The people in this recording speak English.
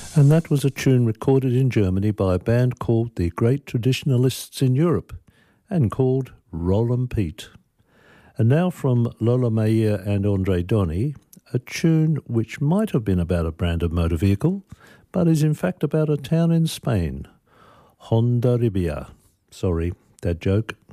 And that was a tune recorded in Germany by a band called the Great Traditionalists in Europe and called Rollin' Pete. And now from Lola Meyer and Andre Donny, a tune which might have been about a brand of motor vehicle, but is in fact about a town in Spain, Hondarribia. Sorry, that joke.